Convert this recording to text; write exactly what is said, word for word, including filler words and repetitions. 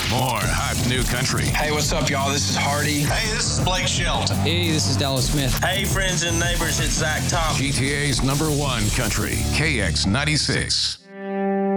More hot new country. Hey, what's up, y'all? This is Hardy. Hey, this is Blake Shelton. Hey, this is Dallas Smith. Hey, friends and neighbors, it's Zach Thompson. G T A's number one country, K X ninety-six.